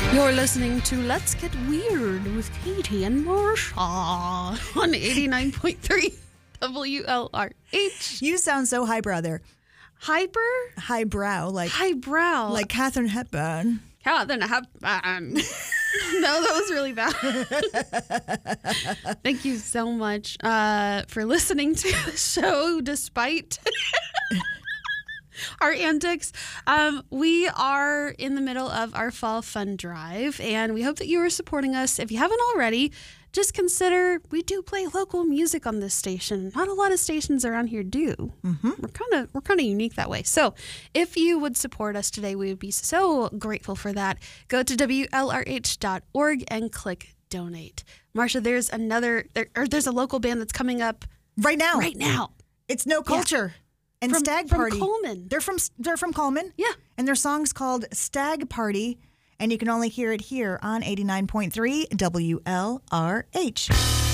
You're listening to Let's Get Weird with Katie and Marsha on 89.3 WLRH. You sound so highbrow there. Highbrow, Highbrow. Like Katharine Hepburn. Katharine Hepburn. No, that was really bad. Thank you so much for listening to the show despite our antics. We are in the middle of our fall fun drive, and we hope that you are supporting us. If you haven't already, just consider we do play local music on this station. Not a lot of stations around here do. Mm-hmm. We're kind of unique that way. So if you would support us today, we would be so grateful for that. Go to WLRH.org and click donate. Marsha, there's a local band that's coming up Right now. It's No Culture. Yeah. And Stag Party. From Coleman. They're from Coleman. Yeah. And their song's called Stag Party. And you can only hear it here on 89.3 WLRH.